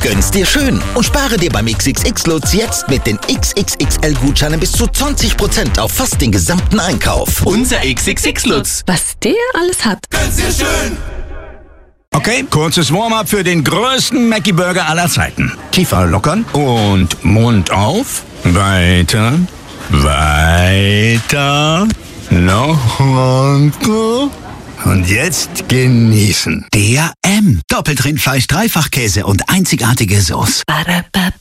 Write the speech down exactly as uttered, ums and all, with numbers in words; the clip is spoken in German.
Gönn's dir schön und spare dir beim X X X-Lutz jetzt mit den X X X L-Gutscheinen bis zu zwanzig Prozent auf fast den gesamten Einkauf. Unser X X X-Lutz. Was der alles hat. Gönn's dir schön. Okay, kurzes Warm-up für den größten Mackie-Burger aller Zeiten. Kiefer lockern und Mund auf. Weiter, weiter, noch runter. Und jetzt genießen. Der M. Doppelt Rindfleisch, Dreifachkäse und einzigartige Sauce. Ba-da-ba-ba.